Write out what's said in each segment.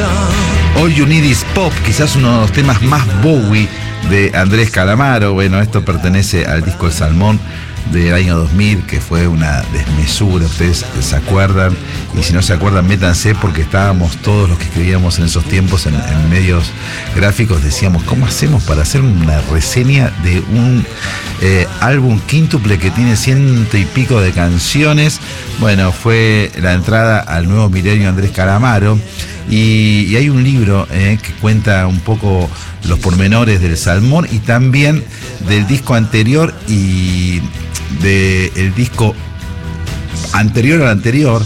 All You Need Is Pop, quizás uno de los temas más Bowie de Andrés Calamaro. Bueno, esto pertenece al disco El Salmón del año 2000, que fue una desmesura, ustedes se acuerdan, y si no se acuerdan, métanse, porque estábamos todos los que escribíamos en esos tiempos en medios gráficos, decíamos, ¿cómo hacemos para hacer una reseña de un álbum quíntuple que tiene 100 y pico de canciones? Bueno, fue la entrada al nuevo milenio Andrés Calamaro, y hay un libro que cuenta un poco los pormenores del Salmón y también del disco anterior y del disco anterior al anterior.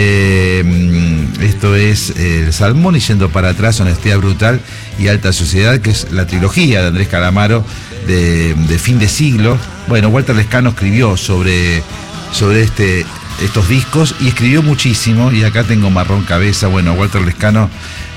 Esto es El Salmón y Yendo para atrás, Honestidad Brutal y Alta Sociedad, que es la trilogía de Andrés Calamaro de fin de siglo. Bueno, Walter Lescano escribió sobre estos discos y escribió muchísimo, y acá tengo Marrón Cabeza. Bueno, Walter Lescano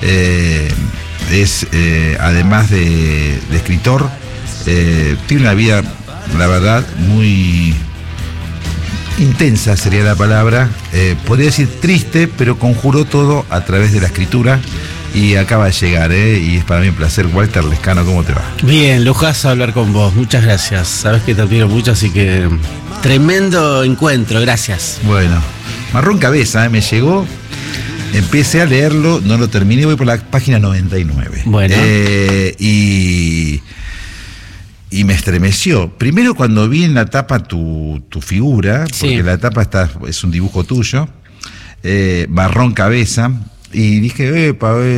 es, además de escritor, tiene una vida, la verdad, muy intensa sería la palabra, podría decir triste, pero conjuró todo a través de la escritura, y acaba de llegar, y es para mí un placer. Walter Lescano, ¿cómo te va? Bien, lujazo hablar con vos, muchas gracias, sabes que te admiro mucho, así que tremendo encuentro, gracias. Bueno, Marrón Cabeza, me llegó, empecé a leerlo, no lo terminé, voy por la página 99. Bueno. Y me estremeció. Primero cuando vi en la tapa tu figura, porque sí, la tapa es un dibujo tuyo, Marrón Cabeza, y dije,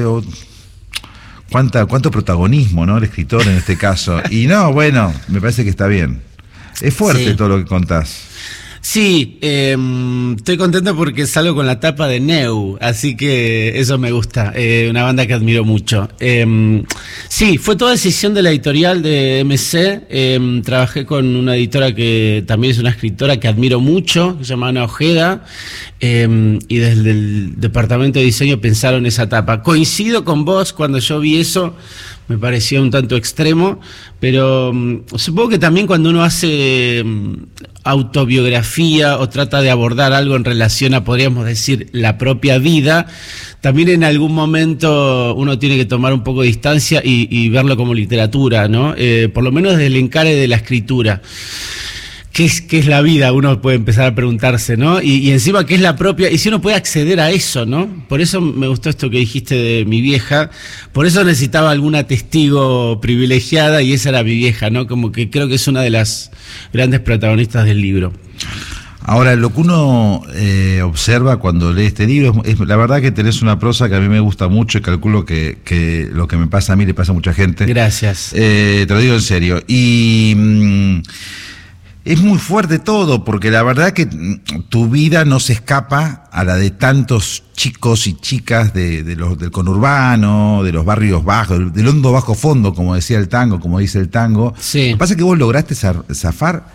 cuánto protagonismo, ¿no? El escritor en este caso. Y no, bueno, me parece que está bien. Es fuerte, sí, todo lo que contás. Sí, estoy contento porque salgo con la tapa de Neu, así que eso me gusta, una banda que admiro mucho. Sí, fue toda decisión de la editorial de MC. Trabajé con una editora que también es una escritora que admiro mucho, que se llama Ana Ojeda, y desde el departamento de diseño pensaron esa tapa. Coincido con vos, cuando yo vi eso me pareció un tanto extremo, pero supongo que también cuando uno hace autobiografía o trata de abordar algo en relación a, podríamos decir, la propia vida, también en algún momento uno tiene que tomar un poco de distancia y verlo como literatura, ¿no? Por lo menos desde el encare de la escritura. ¿Qué es la vida? Uno puede empezar a preguntarse, ¿no? Y encima, ¿qué es la propia? Y si uno puede acceder a eso, ¿no? Por eso me gustó esto que dijiste de mi vieja. Por eso necesitaba alguna testigo privilegiada, y esa era mi vieja, ¿no? Como que creo que es una de las grandes protagonistas del libro. Ahora, lo que uno observa cuando lee este libro es la verdad que tenés una prosa que a mí me gusta mucho, y calculo que lo que me pasa a mí le pasa a mucha gente. Gracias. Te lo digo en serio. Y es muy fuerte todo, porque la verdad que tu vida no se escapa a la de tantos chicos y chicas del conurbano, de los barrios bajos, del hondo bajo fondo, como decía el tango, como dice el tango. Sí. Lo que pasa es que vos lograste zafar,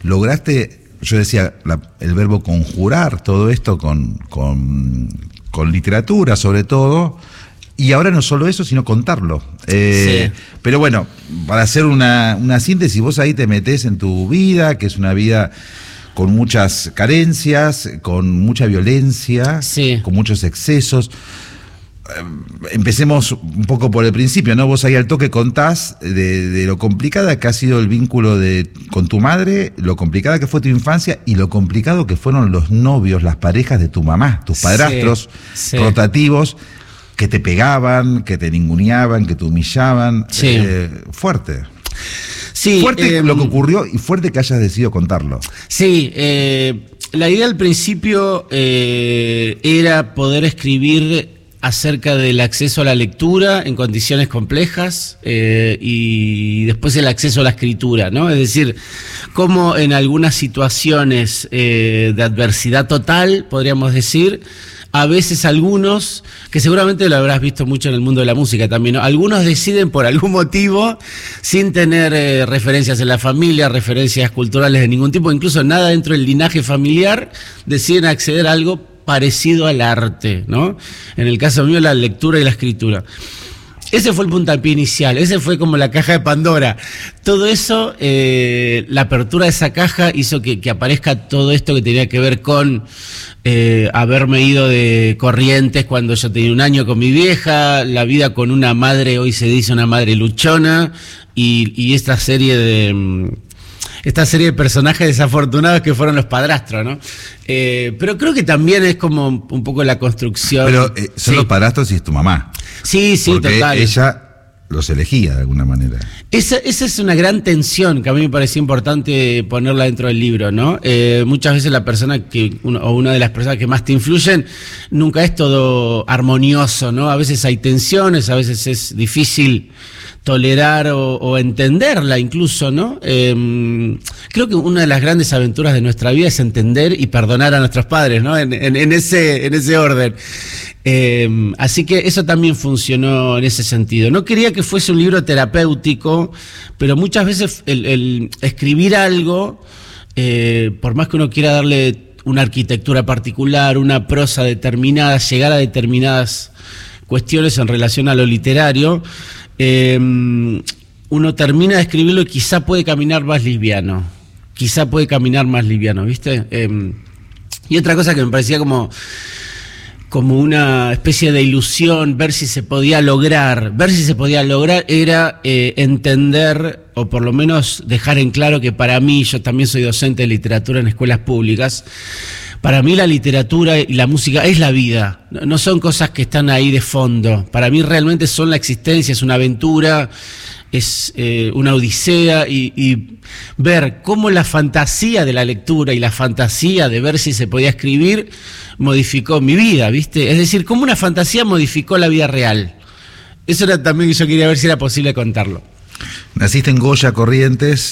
yo decía, el verbo conjurar todo esto con literatura sobre todo. Y ahora no solo eso, sino contarlo. Sí. Pero bueno, para hacer una síntesis, vos ahí te metés en tu vida, que es una vida con muchas carencias, con mucha violencia, sí, con muchos excesos. Empecemos un poco por el principio, ¿no? Vos ahí al toque contás de lo complicada que ha sido el vínculo con tu madre, lo complicada que fue tu infancia y lo complicado que fueron los novios, las parejas de tu mamá, tus padrastros, sí, rotativos, que te pegaban, que te ninguneaban, que te humillaban. Sí. Fuerte. Sí, fuerte lo que ocurrió, y fuerte que hayas decidido contarlo. Sí, la idea al principio era poder escribir acerca del acceso a la lectura en condiciones complejas, y después el acceso a la escritura, ¿no? Es decir, cómo en algunas situaciones de adversidad total, podríamos decir, a veces algunos, que seguramente lo habrás visto mucho en el mundo de la música también, ¿no? Algunos deciden por algún motivo, sin tener referencias en la familia, referencias culturales de ningún tipo, incluso nada dentro del linaje familiar, deciden acceder a algo parecido al arte, ¿no? En el caso mío, la lectura y la escritura. Ese fue el puntapié inicial, ese fue como la caja de Pandora. Todo eso, la apertura de esa caja hizo que aparezca todo esto que tenía que ver con haberme ido de Corrientes cuando yo tenía 1 año con mi vieja, la vida con una madre, hoy se dice una madre luchona, y esta serie de personajes desafortunados que fueron los padrastros, ¿no? Pero creo que también es como un poco la construcción. Pero son los padrastros y es tu mamá. Sí, porque total. Ella los elegía de alguna manera. Esa es una gran tensión que a mí me parecía importante ponerla dentro del libro, ¿no? Muchas veces la persona o una de las personas que más te influyen nunca es todo armonioso, ¿no? A veces hay tensiones, a veces es difícil tolerar o entenderla incluso, ¿no? Creo que una de las grandes aventuras de nuestra vida es entender y perdonar a nuestros padres, ¿no? En ese orden. Así que eso también funcionó en ese sentido. No quería que fuese un libro terapéutico, pero muchas veces el escribir algo, por más que uno quiera darle una arquitectura particular, una prosa determinada, llegar a determinadas cuestiones en relación a lo literario, uno termina de escribirlo y quizá puede caminar más liviano, ¿viste? Y otra cosa que me parecía como una especie de ilusión, ver si se podía lograr era entender, o por lo menos dejar en claro que para mí, yo también soy docente de literatura en escuelas públicas, para mí la literatura y la música es la vida, no son cosas que están ahí de fondo, para mí realmente son la existencia, es una aventura, es una odisea, y ver cómo la fantasía de la lectura y la fantasía de ver si se podía escribir modificó mi vida, ¿viste? Es decir, cómo una fantasía modificó la vida real. Eso era también que yo quería ver si era posible contarlo. Naciste en Goya, Corrientes,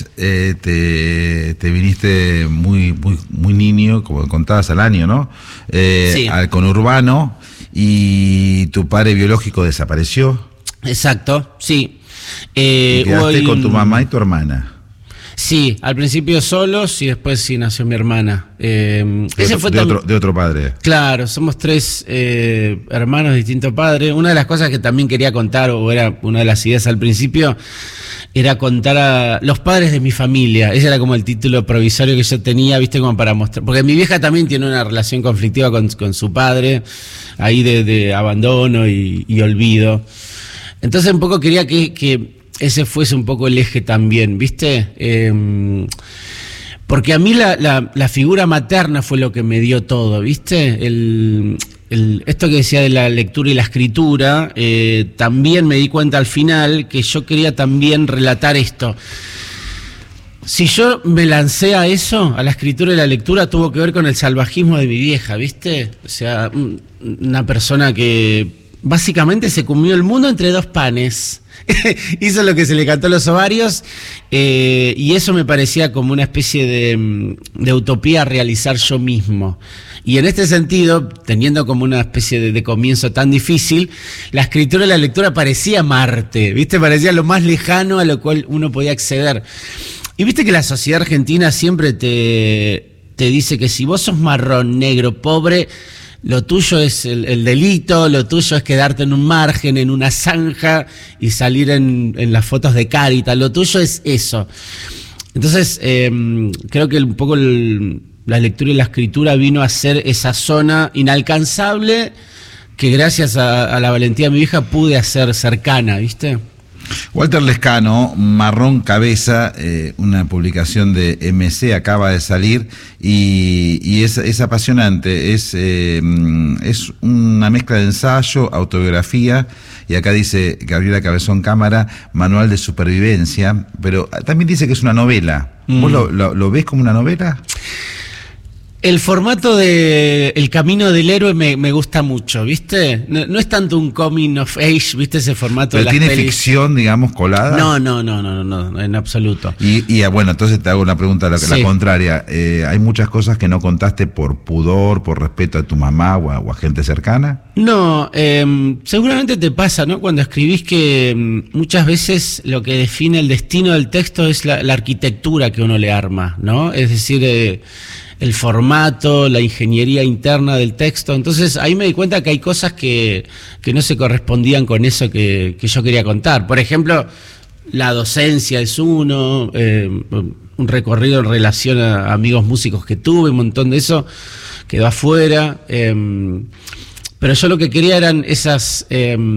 te viniste muy niño, como contabas, al año, ¿no? Sí. Al conurbano, y tu padre biológico desapareció. Exacto, sí. Y quedaste con tu mamá y tu hermana. Sí, al principio solos y después sí nació mi hermana. De otro padre. Claro, somos 3 hermanos de distinto padre. Una de las cosas que también quería contar, o era una de las ideas al principio, era contar a los padres de mi familia. Ese era como el título provisorio que yo tenía, viste, como para mostrar. Porque mi vieja también tiene una relación conflictiva con su padre, ahí de abandono y olvido. Entonces un poco quería que ese fuese un poco el eje también, ¿viste? Porque a mí la figura materna fue lo que me dio todo, ¿viste? Esto que decía de la lectura y la escritura, también me di cuenta al final que yo quería también relatar esto. Si yo me lancé a eso, a la escritura y la lectura, tuvo que ver con el salvajismo de mi vieja, ¿viste? O sea, una persona que básicamente se comió el mundo entre 2 panes. Hizo lo que se le cantó a los ovarios, y eso me parecía como una especie de utopía a realizar yo mismo. Y en este sentido, teniendo como una especie de comienzo tan difícil, la escritura y la lectura parecía Marte, ¿viste? Parecía lo más lejano a lo cual uno podía acceder. Y viste que la sociedad argentina siempre te dice que si vos sos marrón, negro, pobre, lo tuyo es el delito, lo tuyo es quedarte en un margen, en una zanja y salir en las fotos de Cáritas, lo tuyo es eso. Entonces, creo que un poco la lectura y la escritura vino a ser esa zona inalcanzable que gracias a la valentía de mi hija pude hacer cercana, ¿viste? Walter Lescano, Marrón Cabeza, una publicación de MC, acaba de salir y es apasionante, es una mezcla de ensayo, autobiografía, y acá dice Gabriela Cabezón Cámara, manual de supervivencia, pero también dice que es una novela. ¿Vos lo ves como una novela? El formato de El Camino del Héroe me gusta mucho, ¿viste? No es tanto un coming of age, ¿viste? Ese formato. ¿Pero de las tiene pelis. ficción, digamos, colada? No, en absoluto. Y bueno, entonces te hago una pregunta, la contraria. ¿Hay muchas cosas que no contaste por pudor, por respeto a tu mamá o a gente cercana? No, seguramente te pasa, ¿no? Cuando escribís que muchas veces lo que define el destino del texto es la arquitectura que uno le arma, ¿no? Es decir, el formato, la ingeniería interna del texto. Entonces ahí me di cuenta que hay cosas que no se correspondían con eso que yo quería contar. Por ejemplo, la docencia es uno, un recorrido en relación a amigos músicos que tuve, un montón de eso quedó afuera. Pero yo lo que quería eran esas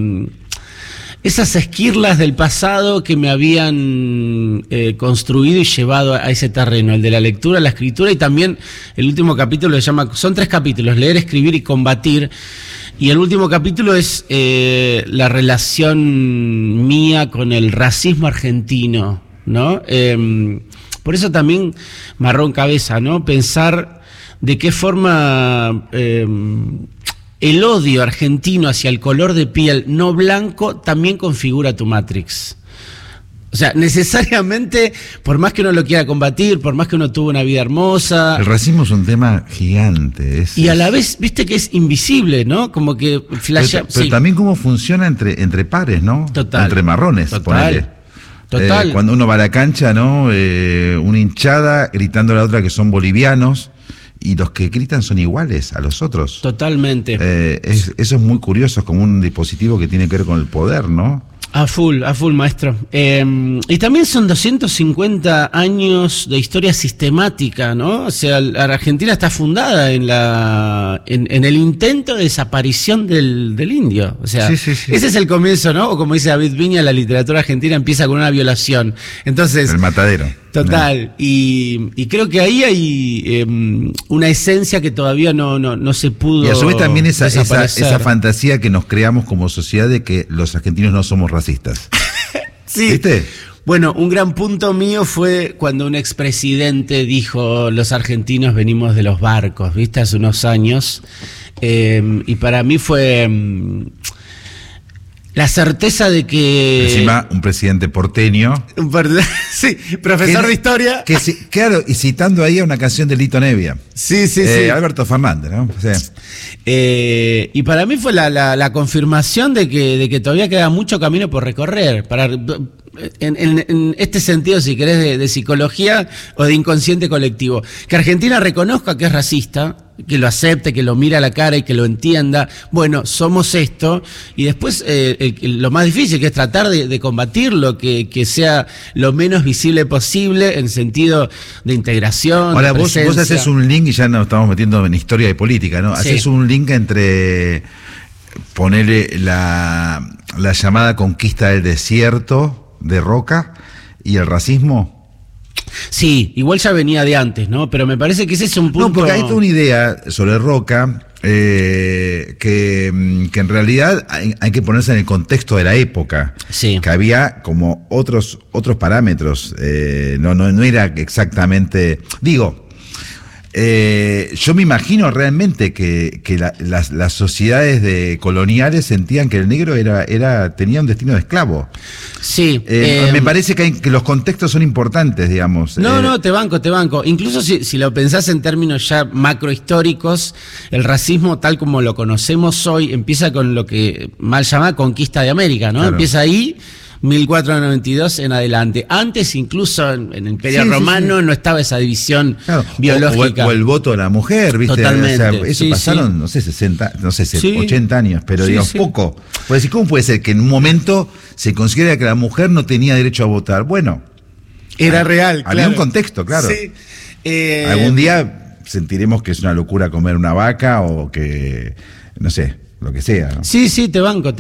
esquirlas del pasado que me habían construido y llevado a ese terreno, el de la lectura, la escritura, y también el último capítulo se llama, son 3 capítulos, leer, escribir y combatir, y el último capítulo es la relación mía con el racismo argentino, ¿no? Por eso también marrón cabeza, ¿no? Pensar de qué forma el odio argentino hacia el color de piel no blanco también configura tu Matrix. O sea, necesariamente, por más que uno lo quiera combatir, por más que uno tuvo una vida hermosa... El racismo es un tema gigante. Y a la vez, viste que es invisible, ¿no? Como que flashea... Pero sí. también cómo funciona entre pares, ¿no? Total. Entre marrones, ponele. Total. Cuando uno va a la cancha, ¿no? Una hinchada gritando a la otra que son bolivianos, y los que gritan son iguales a los otros. Totalmente. Eso es muy curioso, es como un dispositivo que tiene que ver con el poder, ¿no? A full, maestro. Y también son 250 años de historia sistemática, ¿no? O sea, la Argentina está fundada en el intento de desaparición del indio. O sea, sí. Ese es el comienzo, ¿no? O como dice David Viña, la literatura argentina empieza con una violación. Entonces, el matadero. Total. ¿No? Y creo que ahí hay una esencia que todavía no se pudo. Y a su vez también esa fantasía que nos creamos como sociedad de que los argentinos no somos racistas. Sí. ¿Viste? Bueno, un gran punto mío fue cuando un expresidente dijo: los argentinos venimos de los barcos, ¿viste? Hace unos años. Y para mí fue la certeza de que... Encima, un presidente porteño. Sí, profesor de historia. Claro, y citando ahí a una canción de Lito Nevia. Sí. Alberto Fernández, ¿no? Sí. Y para mí fue la confirmación de que todavía queda mucho camino por recorrer. En este sentido, si querés, de psicología o de inconsciente colectivo. Que Argentina reconozca que es racista, que lo acepte, que lo mire a la cara y que lo entienda. Bueno, somos esto. Y después lo más difícil, que es tratar de combatirlo, que sea lo menos visible posible en sentido de integración. Ahora, vos haces un link, y ya nos estamos metiendo en historia y política, ¿no? Sí. Haces un link entre ponerle la llamada conquista del desierto de Roca y el racismo. Sí, igual ya venía de antes, ¿no? Pero me parece que ese es un punto... No, porque hay toda una idea sobre Roca que en realidad hay que ponerse en el contexto de la época. Sí. Que había como otros parámetros. No era exactamente... Digo... yo me imagino realmente que las sociedades coloniales sentían que el negro tenía un destino de esclavo. Sí. Me parece que los contextos son importantes, digamos. No, te banco. Incluso si lo pensás en términos ya macrohistóricos, el racismo tal como lo conocemos hoy empieza con lo que mal llama conquista de América, ¿no? Claro. Empieza ahí. 1492 en adelante. Antes, incluso en el Imperio Romano, no estaba esa división biológica. O el voto de la mujer, ¿viste? Totalmente. O sea, eso pasaron, no sé, 80 años, pero digamos, poco. Pues, ¿cómo puede ser que en un momento se considera que la mujer no tenía derecho a votar? Bueno, era real. Había un contexto, claro. Sí. Algún día sentiremos que es una locura comer una vaca o que, no sé, lo que sea, ¿no? Sí, te banco.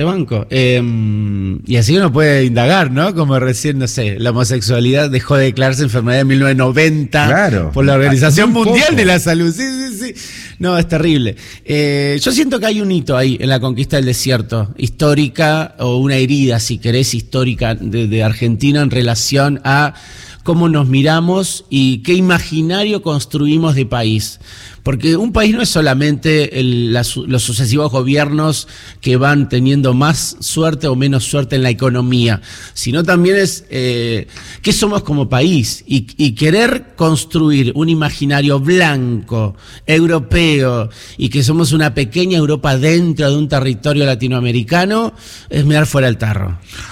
Y así uno puede indagar, ¿no? Como recién, no sé, la homosexualidad dejó de declararse enfermedad en 1990 por la Organización Mundial de la Salud. Sí. No, es terrible. Yo siento que hay un hito ahí en la conquista del desierto, histórica, o una herida, si querés, histórica de Argentina en relación a cómo nos miramos y qué imaginario construimos de país. Porque un país no es solamente los sucesivos gobiernos que van teniendo más suerte o menos suerte en la economía, sino también es qué somos como país y querer construir un imaginario blanco, europeo, y que somos una pequeña Europa dentro de un territorio latinoamericano, es mirar fuera el tarro.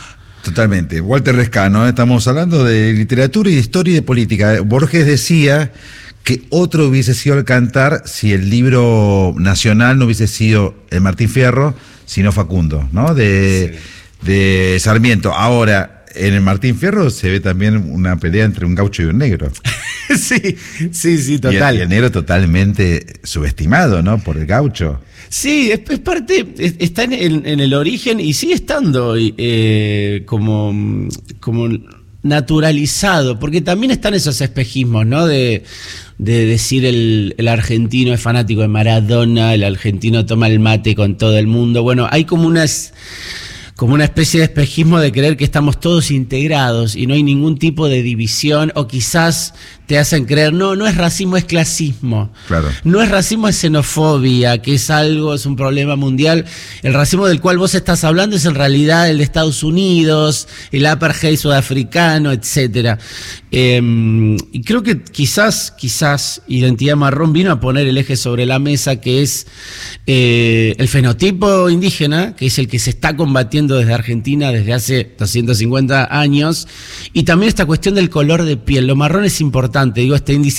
Totalmente. Walter Lescano, estamos hablando de literatura y de historia y de política. Borges decía que otro hubiese sido el Cantar si el libro nacional no hubiese sido el Martín Fierro, sino Facundo, ¿no? De Sarmiento. Ahora, en el Martín Fierro se ve también una pelea entre un gaucho y un negro. sí, total. Y el negro totalmente subestimado, ¿no? Por el gaucho. Sí, es parte, está en el origen y sigue estando como naturalizado, porque también están esos espejismos, ¿no? De decir el argentino es fanático de Maradona, el argentino toma el mate con todo el mundo. Bueno, hay como una especie de espejismo de creer que estamos todos integrados y no hay ningún tipo de división, o quizás te hacen creer, no es racismo, es clasismo. Claro. No es racismo, es xenofobia, que es un problema mundial. El racismo del cual vos estás hablando es en realidad el de Estados Unidos, el apartheid sudafricano, etcétera. Y creo que quizás Identidad Marrón vino a poner el eje sobre la mesa, que es el fenotipo indígena, que es el que se está combatiendo desde Argentina desde hace 250 años, y también esta cuestión del color de piel. Lo marrón es importante, este índice